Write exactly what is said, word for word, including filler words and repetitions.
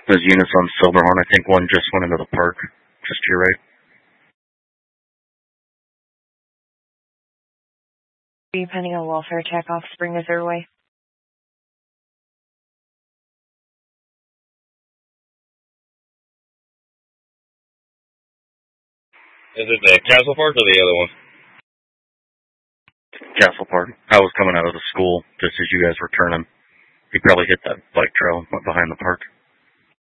Those units on Silverhorn, I think one just went into the park, just to your right. Pending a welfare check off Spring Missouri Way. Is it the Castle Park or the other one? Castle Park. I was coming out of the school just as you guys were turning. He probably hit that bike trail and went behind the park.